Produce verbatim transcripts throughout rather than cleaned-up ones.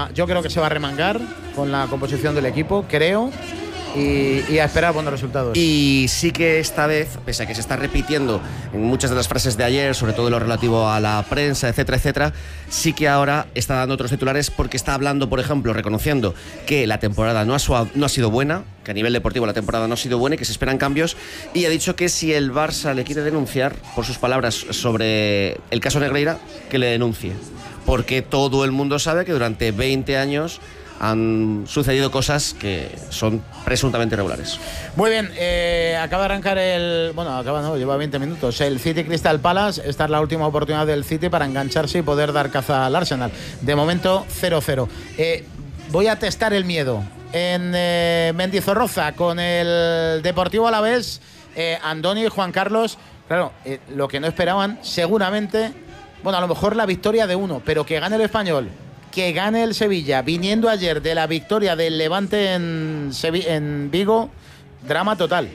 va, yo creo que se va a remangar con la composición del equipo, creo. Y, y a esperar buenos resultados. Y sí que esta vez, pese a que se está repitiendo en muchas de las frases de ayer, sobre todo en lo relativo a la prensa, etcétera, etcétera, sí que ahora está dando otros titulares porque está hablando, por ejemplo, reconociendo que la temporada no ha, suave, no ha sido buena, que a nivel deportivo la temporada no ha sido buena y que se esperan cambios, y ha dicho que si el Barça le quiere denunciar, por sus palabras, sobre el caso Negreira, que le denuncie, porque todo el mundo sabe que durante veinte años han sucedido cosas que son presuntamente irregulares. Muy bien, eh, acaba de arrancar el... Bueno, acaba no, lleva veinte minutos. El City Crystal Palace. Esta es la última oportunidad del City para engancharse y poder dar caza al Arsenal. De momento, cero cero. Eh, voy a testar el miedo. En eh, Mendizorroza, con el Deportivo Alavés, eh, Andoni y Juan Carlos. Claro, eh, lo que no esperaban, seguramente... Bueno, a lo mejor la victoria de uno, pero que gane el Español, que gane el Sevilla, viniendo ayer de la victoria del Levante en, Sevi- en Vigo, drama total.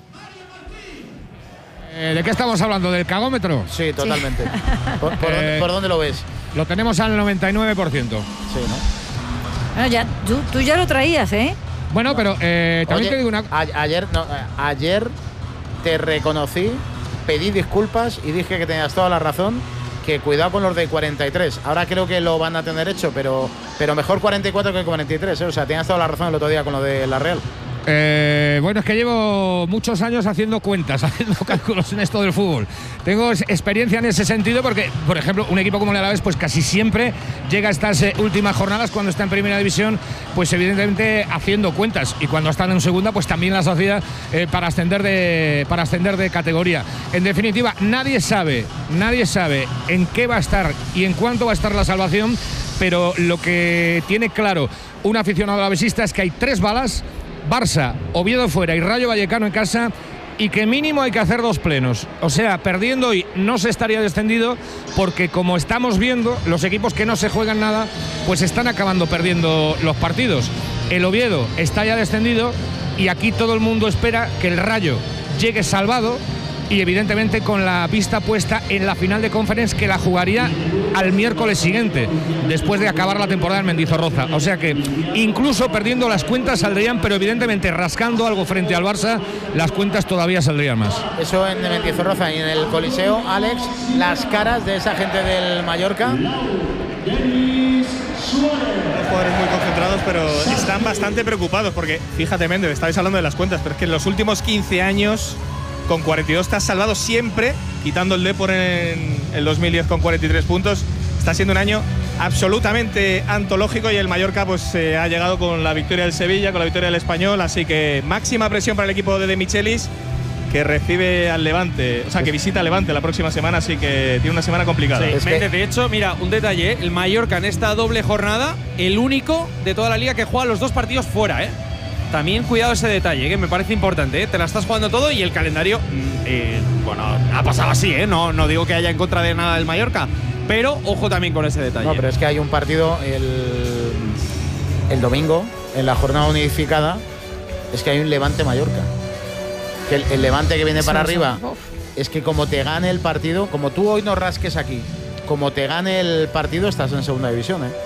Eh, ¿De qué estamos hablando? ¿Del cagómetro? Sí, totalmente. Sí. ¿Por, por, eh, dónde, ¿Por dónde lo ves? Lo tenemos al noventa y nueve por ciento. Sí, ¿no? Bueno, ya, tú, tú ya lo traías, ¿eh? Bueno, pero eh, también Oye, te digo una... A, ayer, no, ayer te reconocí, pedí disculpas y dije que tenías toda la razón, que cuidado con los de cuarenta y tres. Ahora creo que lo van a tener hecho, pero, pero mejor cuarenta y cuatro que cuarenta y tres, ¿eh? O sea, tenías toda la razón el otro día con lo de la Real. Eh, bueno, es que llevo muchos años haciendo cuentas, haciendo cálculos en esto del fútbol. Tengo experiencia en ese sentido porque, por ejemplo, un equipo como el Alavés, pues casi siempre llega a estas eh, últimas jornadas cuando está en primera división, pues evidentemente haciendo cuentas, y cuando están en segunda, pues también las hacía eh, para ascender de para ascender de categoría. En definitiva, nadie sabe, nadie sabe en qué va a estar y en cuánto va a estar la salvación, pero lo que tiene claro un aficionado alavesista es que hay tres balas: Barça, Oviedo fuera y Rayo Vallecano en casa, y que mínimo hay que hacer dos plenos. O sea, perdiendo hoy no se estaría descendido, porque como estamos viendo, los equipos que no se juegan nada, pues están acabando perdiendo los partidos. El Oviedo está ya descendido y aquí todo el mundo espera que el Rayo llegue salvado y evidentemente con la vista puesta en la final de Conference, que la jugaría al miércoles siguiente, después de acabar la temporada en Mendizorroza. O sea que incluso perdiendo las cuentas saldrían, pero evidentemente rascando algo frente al Barça, las cuentas todavía saldrían más. Eso en Mendizorroza y en el Coliseo, Alex, las caras de esa gente del Mallorca. Jugadores muy concentrados, pero están bastante preocupados porque, fíjate, Méndez, estabais hablando de las cuentas, pero es que en los últimos quince años con cuarenta y dos te has salvado siempre, quitando el Depor en el dos mil diez con cuarenta y tres puntos. Está siendo un año absolutamente antológico y el Mallorca pues eh, ha llegado con la victoria del Sevilla, con la victoria del Español, así que máxima presión para el equipo de De Michelis, que recibe al Levante, o sea, que visita al Levante la próxima semana, así que tiene una semana complicada. Sí, es Méndez, que... de hecho, mira, un detalle, ¿eh? El Mallorca en esta doble jornada, el único de toda la liga que juega los dos partidos fuera, ¿eh? También cuidado ese detalle, que me parece importante, ¿eh? Te la estás jugando todo y el calendario, eh, bueno, ha pasado así, ¿eh? No, no digo que haya en contra de nada del Mallorca, pero ojo también con ese detalle. No, pero es que hay un partido el, el domingo, en la jornada unificada, es que hay un Levante-Mallorca. Que el, el Levante que viene para arriba, es que como te gane el partido, como tú hoy no rasques aquí, como te gane el partido, estás en segunda división, ¿eh?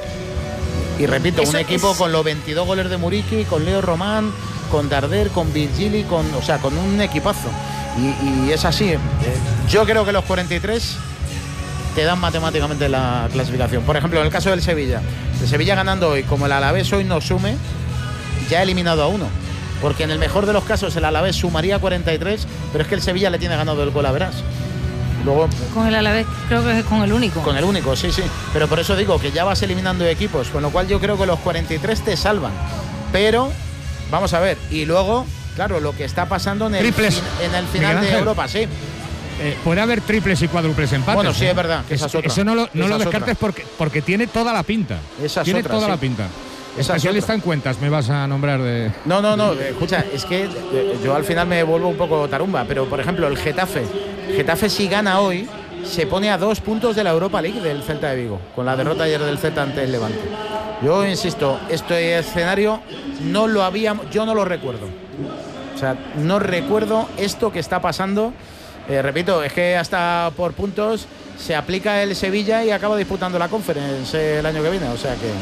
Y repito, Eso un equipo es... con los veintidós goles de Muriqui, con Leo Román, con Darder, con Virgili, con, o sea, con un equipazo. Y, y es así. Eh, yo creo que los cuarenta y tres te dan matemáticamente la clasificación. Por ejemplo, en el caso del Sevilla, el Sevilla ganando hoy, como el Alavés hoy no sume, ya ha eliminado a uno. Porque en el mejor de los casos el Alavés sumaría cuarenta y tres, pero es que el Sevilla le tiene ganado el gol a Verás. Luego, con el Alavés creo que es con el único. Con el único, sí, sí. Pero por eso digo que ya vas eliminando equipos, con lo cual yo creo que los cuarenta y tres te salvan. Pero, vamos a ver, y luego, claro, lo que está pasando en el, triples. en el final de Europa, sí. Eh, puede haber triples y cuádruples empates. Bueno, sí, ¿eh? es verdad. Que esa es otra. Eso no lo, no lo es descartes porque, porque tiene toda la pinta. Esa es tiene otra, toda sí. la pinta. Esa Especialista es en cuentas me vas a nombrar de... No, no, no, escucha, es que yo al final me vuelvo un poco tarumba, pero por ejemplo el Getafe, Getafe si gana hoy, se pone a dos puntos de la Europa League del Celta de Vigo, con la derrota ayer del Celta ante el Levante. Yo insisto, este escenario no lo había, yo no lo recuerdo. O sea, no recuerdo esto que está pasando. Eh, repito, es que hasta por puntos se aplica el Sevilla y acaba disputando la Conference el año que viene, o sea que...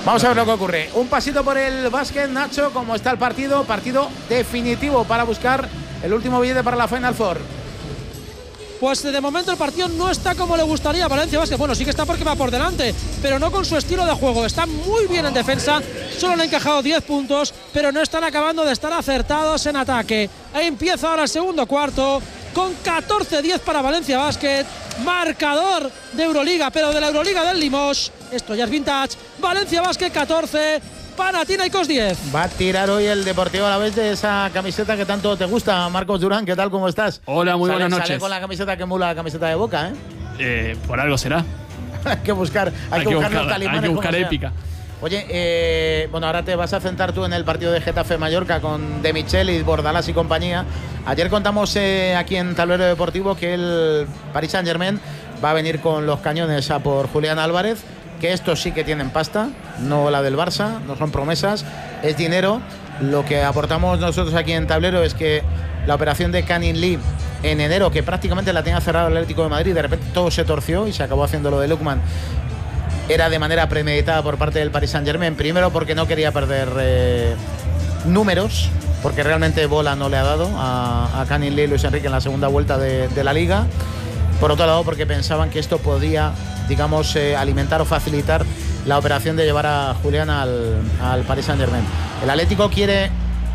Vamos a ver lo que ocurre. Un pasito por el básquet, Nacho, ¿cómo está el partido? Partido definitivo para buscar el último billete para la Final Four. Pues de momento el partido no está como le gustaría a Valencia Basket. Bueno, sí que está porque va por delante, pero no con su estilo de juego. Está muy bien en defensa, solo le han encajado diez puntos, pero no están acabando de estar acertados en ataque. Ahí empieza ahora el segundo cuarto, con catorce diez para Valencia Basket. Marcador de Euroliga, pero de la Euroliga del Limoges. Esto ya es vintage. Valencia Basket catorce, Panathinaikos diez. Va a tirar hoy el Deportivo Alavés de esa camiseta que tanto te gusta, Marcos Durán. ¿Qué tal? ¿Cómo estás? Hola, muy sale, buenas noches. Sale con la camiseta que emula la camiseta de Boca, ¿eh? Eh, por algo será. hay que buscar, hay, hay que buscar, buscar los talimanes. Hay que buscar épica. Oye, eh, bueno, ahora te vas a centrar tú en el partido de Getafe-Mallorca con De Michelis, Bordalás y compañía. Ayer contamos eh, aquí en Tablero Deportivo que el Paris Saint-Germain va a venir con los cañones a por Julián Álvarez, que estos sí que tienen pasta, no la del Barça, no son promesas, es dinero. Lo que aportamos nosotros aquí en Tablero es que la operación de Canning Lee en enero, que prácticamente la tenía cerrada el Atlético de Madrid, de repente todo se torció y se acabó haciendo lo de Lukman, era de manera premeditada por parte del Paris Saint-Germain. Primero porque no quería perder eh, números, porque realmente bola no le ha dado a, a Canning Lee y Luis Enrique en la segunda vuelta de, de la Liga. Por otro lado, porque pensaban que esto podía, digamos, eh, alimentar o facilitar la operación de llevar a Julián al, al Paris Saint-Germain. El Atlético quiere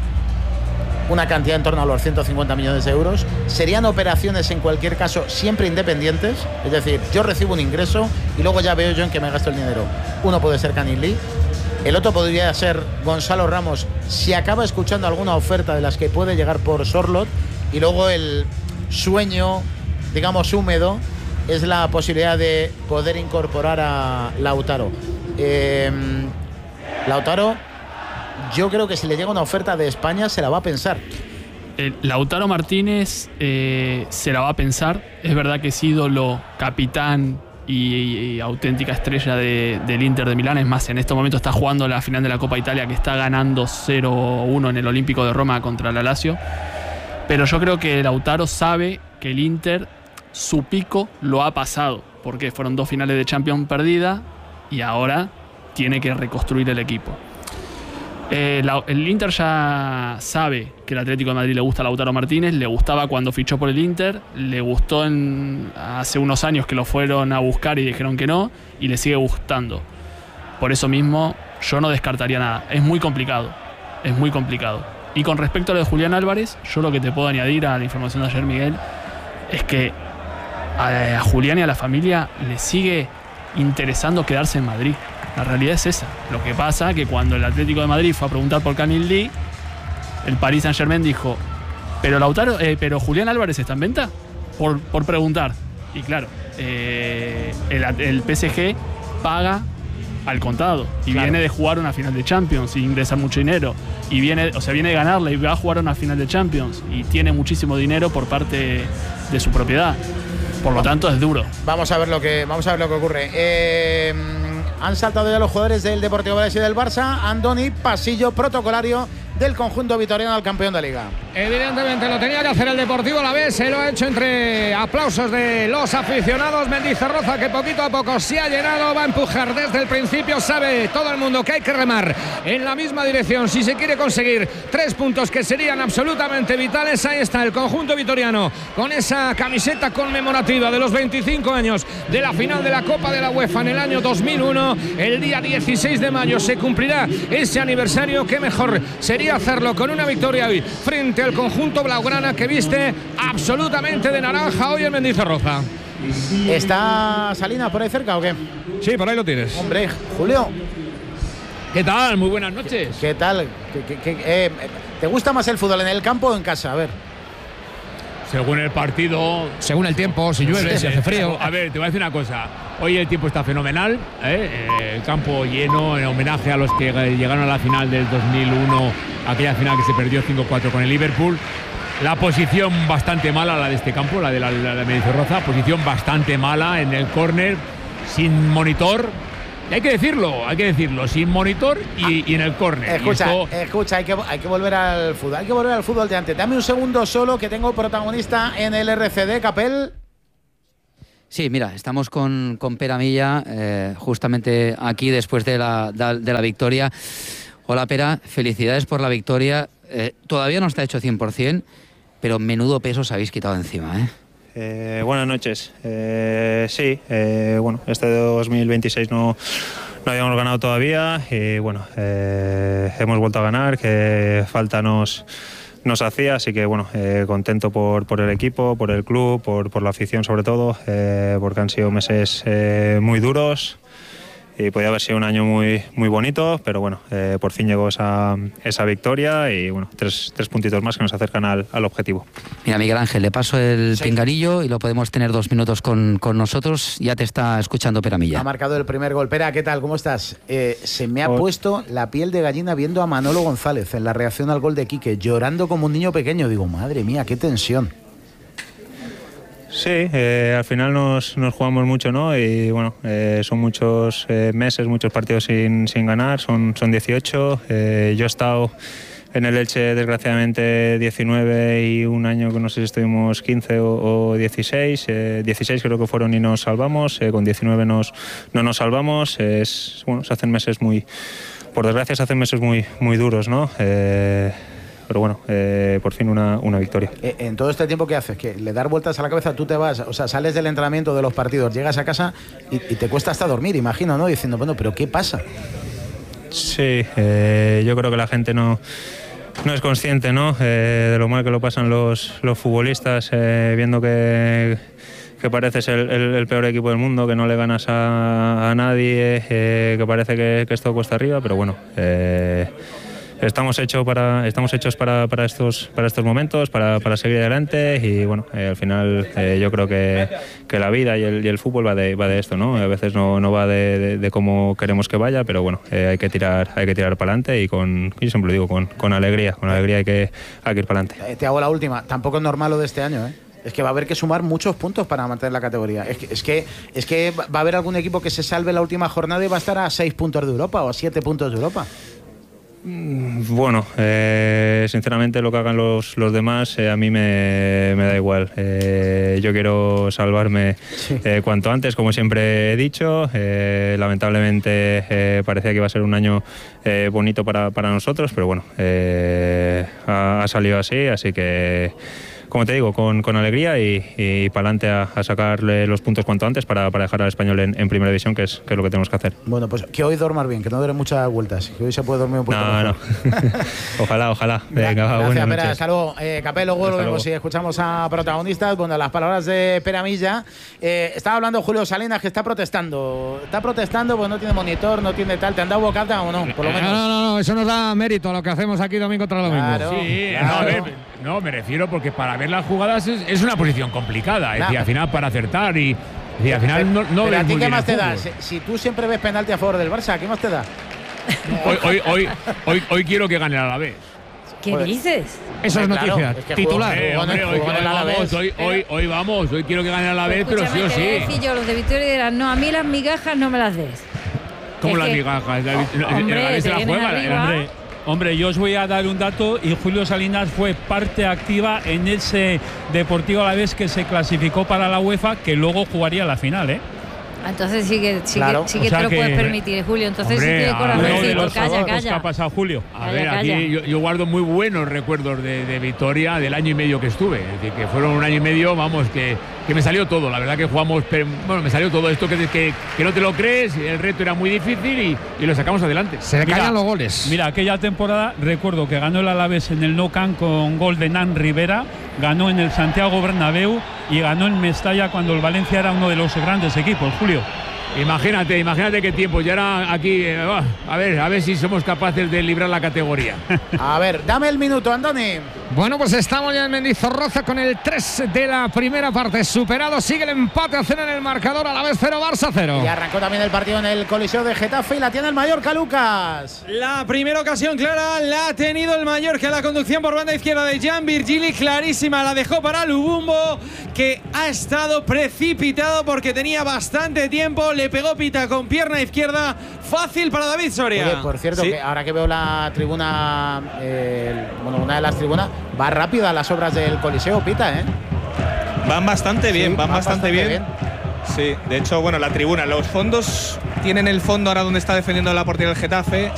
una cantidad en torno a los ciento cincuenta millones de euros. Serían operaciones, en cualquier caso, siempre independientes. Es decir, yo recibo un ingreso y luego ya veo yo en qué me gasto el dinero. Uno puede ser Canning Lee. El otro podría ser Gonzalo Ramos, si acaba escuchando alguna oferta de las que puede llegar por Sorlot. Y luego el sueño, digamos, húmedo, es la posibilidad de poder incorporar a Lautaro. Eh, Lautaro, yo creo que si le llega una oferta de España se la va a pensar. Eh, Lautaro Martínez eh, se la va a pensar. Es verdad que es ídolo, capitán y, y auténtica estrella de, del Inter de Milán. Es más, en este momento está jugando la final de la Copa Italia, que está ganando cero uno en el Olímpico de Roma contra la Lazio. Pero yo creo que Lautaro sabe que el Inter, su pico lo ha pasado, porque fueron dos finales de Champions perdidas y ahora tiene que reconstruir el equipo. Eh, la, el Inter ya sabe que el Atlético de Madrid le gusta a Lautaro Martínez, le gustaba cuando fichó por el Inter, le gustó en, hace unos años que lo fueron a buscar y dijeron que no, y le sigue gustando. Por eso mismo yo no descartaría nada. Es muy complicado, es muy complicado. Y con respecto a lo de Julián Álvarez, yo lo que te puedo añadir a la información de ayer, Miguel, es que a, a Julián y a la familia le sigue interesando quedarse en Madrid. La realidad es esa. Lo que pasa es que cuando el Atlético de Madrid fue a preguntar por Canning Lee, el Paris Saint-Germain dijo, pero Lautaro, eh, pero Julián Álvarez está en venta, por, por preguntar. Y claro, eh, el, el P S G paga al contado y claro, viene de jugar una final de Champions y ingresar mucho dinero y viene, o sea, viene de ganarla y va a jugar una final de Champions y tiene muchísimo dinero por parte de su propiedad. Por lo tanto, es duro. Vamos a ver lo que, vamos a ver lo que ocurre. Eh, han saltado ya los jugadores del Deportivo Alavés y del Barça. Andoni, pasillo protocolario del conjunto vitoriano al campeón de Liga. Evidentemente lo tenía que hacer el Deportivo Alavés, se lo ha hecho entre aplausos de los aficionados. Mendizorroza, que poquito a poco se ha llenado, va a empujar desde el principio. Sabe todo el mundo que hay que remar en la misma dirección si se quiere conseguir tres puntos que serían absolutamente vitales. Ahí está el conjunto vitoriano con esa camiseta conmemorativa de los veinticinco años de la final de la Copa de la UEFA en el año dos mil uno. El día dieciséis de mayo se cumplirá ese aniversario. Qué mejor sería hacerlo con una victoria hoy frente al conjunto blaugrana, que viste absolutamente de naranja hoy en Mendizorroza. ¿Está Salinas por ahí cerca o qué? Sí, por ahí lo tienes. Hombre, Julio. ¿Qué tal? Muy buenas noches. ¿Qué tal? ¿Qué, qué, qué, eh, ¿Te gusta más el fútbol en el campo o en casa? A ver. Según el partido, según el tiempo, si llueve, si hace frío. A ver, te voy a decir una cosa. Hoy el tiempo está fenomenal, ¿eh? El campo lleno, en homenaje a los que llegaron a la final del dos mil uno, aquella final que se perdió cinco cuatro con el Liverpool. La posición bastante mala, la de este campo, la de la, la de Mendizorroza, posición bastante mala en el córner, sin monitor. Y hay que decirlo, hay que decirlo, sin monitor y, y en el córner. Escucha, esto... escucha, hay que, hay que volver al fútbol, hay que volver al fútbol de antes. Dame un segundo solo, que tengo protagonista en el R C D, Capel. Sí, mira, estamos con, con Pere Milla, eh, justamente aquí después de la, de la victoria. Hola, Pere, felicidades por la victoria. Eh, todavía no está hecho cien por cien, pero menudo peso os habéis quitado encima, ¿eh? Eh, buenas noches. Eh, sí, eh, bueno, este dos mil veintiséis no, no habíamos ganado todavía y bueno, eh, hemos vuelto a ganar, que falta nos, nos hacía, así que bueno, eh, contento por, por el equipo, por el club, por, por la afición sobre todo, eh, porque han sido meses eh, muy duros. Y podía haber sido un año muy, muy bonito, pero bueno, eh, por fin llegó esa, esa victoria y bueno, tres, tres puntitos más que nos acercan al, al objetivo. Mira, Miguel Ángel, le paso el sí. pinganillo y lo podemos tener dos minutos con, con nosotros. Ya te está escuchando Pere Milla. Ha marcado el primer gol. Pere, ¿qué tal? ¿Cómo estás? Eh, se me ha oh. puesto la piel de gallina viendo a Manolo González en la reacción al gol de Quique, llorando como un niño pequeño. Digo, madre mía, qué tensión. Sí, eh, al final nos, nos jugamos mucho, ¿no? Y bueno, eh, son muchos eh, meses, muchos partidos sin, sin ganar, son, son dieciocho. Eh, yo he estado en el Elche, desgraciadamente, diecinueve y un año que no sé si estuvimos quince o, o dieciséis. Eh, dieciséis creo que fueron y nos salvamos, eh, con diecinueve nos, no nos salvamos. Es, bueno, se hacen meses muy, por desgracia, se hacen meses muy, muy duros, ¿no? Eh, Pero bueno, eh, por fin una, una victoria. En todo este tiempo, ¿qué haces? Que le das vueltas a la cabeza, tú te vas, o sea, sales del entrenamiento de los partidos, llegas a casa y, y te cuesta hasta dormir, imagino, ¿no? Diciendo, bueno, ¿pero qué pasa? Sí, eh, yo creo que la gente no, no es consciente, ¿no? Eh, de lo mal que lo pasan los, los futbolistas, eh, viendo que, que pareces el, el, el peor equipo del mundo, que no le ganas a, a nadie, eh, que parece que, que esto cuesta arriba, pero bueno... Eh, Estamos hechos para estamos hechos para, para estos para estos momentos, para, para seguir adelante y bueno, eh, al final eh, yo creo que, que la vida y el, y el fútbol va de, va de esto, ¿no? A veces no, no va de, de, de cómo queremos que vaya, pero bueno, eh, hay que tirar hay que tirar para adelante y con, yo siempre lo digo, con, con alegría, con alegría hay que, hay que ir para adelante. Eh, te hago la última, tampoco es normal lo de este año, ¿eh? Es que va a haber que sumar muchos puntos para mantener la categoría. Es que, es que es que va a haber algún equipo que se salve la última jornada y va a estar a seis puntos de Europa o a siete puntos de Europa. Bueno, eh, sinceramente lo que hagan los, los demás eh, a mí me, me da igual. Eh, yo quiero salvarme sí. eh, cuanto antes, como siempre he dicho. Eh, lamentablemente eh, parecía que iba a ser un año eh, bonito para, para nosotros, pero bueno, eh, ha, ha salido así, así que... Como te digo, con, con alegría y, y para adelante a, a sacarle los puntos cuanto antes para, para dejar al Español en, en primera división, que es, que es lo que tenemos que hacer. Bueno, pues que hoy duermas bien, que no duren muchas vueltas, que hoy se puede dormir un poquito. No, mejor. no. Ojalá, ojalá. Venga, va, gracias, buenas Pere. Hasta luego. Eh, Capé, luego volvemos y escuchamos a protagonistas. Bueno, las palabras de Pere Milla. Eh, estaba hablando Julio Salinas, que está protestando. Está protestando porque no tiene monitor, no tiene tal. ¿Te han dado bocata o no? Por lo menos. No, no, no, eso nos da mérito a lo que hacemos aquí domingo tras domingo. Claro, sí, claro. No, a ver, no, me refiero porque para ver las jugadas es, es una posición complicada. Es nah. decir, al final para acertar y, y al final no, no Pero ves a ti, muy ¿qué bien más te el da? fútbol. Si, si tú siempre ves penalti a favor del Barça, ¿qué más te da? Hoy, hoy, hoy, hoy, hoy quiero que gane el Alavés. ¿Qué Joder. dices? Eso es Claro, noticia. es que Titular. jugó- Eh, jugó en el- hombre, hoy, jugó en hoy el vamos, Alavés. hoy, hoy, hoy vamos, hoy quiero que gane el Alavés, pero sí o Escúchame, te voy a sí. decir yo, los de Victoria dirán, no, a mí las migajas no me las des. Como Es las que- migajas. El, el, Hombre, el Alavés se te la vienes juega. arriba. Hombre, Hombre, yo os voy a dar un dato y Julio Salinas fue parte activa en ese Deportivo Alavés que se clasificó para la UEFA, que luego jugaría la final, ¿eh? Entonces sí que, sí Claro. que, sí O que sea te lo que- puedes permitir, Julio. Entonces Hombre, sí tiene a corazón. ver, Uno de Sí, los calla, favoritos que calla. ha pasado Julio. A Calla, ver, calla. aquí yo, yo guardo muy buenos recuerdos de, de Vitoria del año y medio que estuve. Es decir, que fueron un año y medio, vamos, que, que me salió todo. La verdad que jugamos, pero, bueno, me salió todo esto que, que, que no te lo crees, el reto era muy difícil y, y lo sacamos adelante. Se le Mira, caían los goles. Mira, aquella temporada recuerdo que ganó el Alavés en el Nou Camp con gol de Nan Rivera, ganó en el Santiago Bernabéu y ganó en Mestalla cuando el Valencia era uno de los grandes equipos, Julio. Imagínate, imagínate qué tiempo. Ya era aquí, eh, bah, a ver, a ver si somos capaces de librar la categoría. A ver, dame el minuto, Andoni. Bueno, pues estamos ya en Mendizorroza con el tres de la primera parte superado. Sigue el empate a cero en el marcador, a la vez cero, Barça cero. Y arrancó también el partido en el Coliseo de Getafe y la tiene el Mallorca, Lucas. La primera ocasión clara la ha tenido el Mallorca. La conducción por banda izquierda de Jan Virgili, clarísima, la dejó para Lubumbo, que ha estado precipitado porque tenía bastante tiempo. Le pegó pita con pierna izquierda, fácil para David Soria. Oye, por cierto, Sí. que ahora que veo la tribuna, eh, bueno, una de las tribunas, va rápido a las obras del Coliseo, pita, ¿eh? Van bastante bien, Sí, van bastante, bien. Sí, de hecho, bueno, la tribuna, los fondos tienen el fondo ahora donde está defendiendo la portería del Getafe.